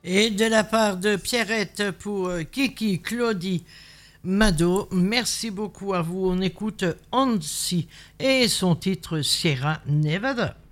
Et de la part de Pierrette pour Kiki, Claudie, Mado, merci beaucoup à vous. On écoute Hansi et son titre Sierra Nevada.